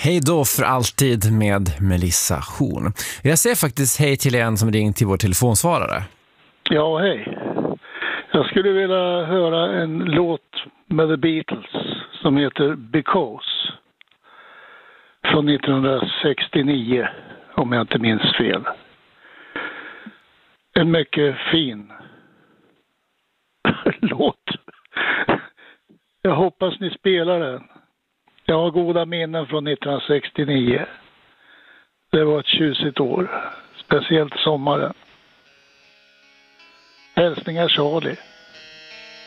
Hej då för alltid med Melissa Horn. Jag säger faktiskt hej till en som ringt till vår telefonsvarare. Ja, hej. Jag skulle vilja höra en låt med The Beatles som heter Because. Från 1969, om jag inte minns fel. En mycket fin låt. Jag hoppas ni spelar den. Jag har goda minnen från 1969. Det var ett tjusigt år. Speciellt sommaren. Hälsningar Charlie.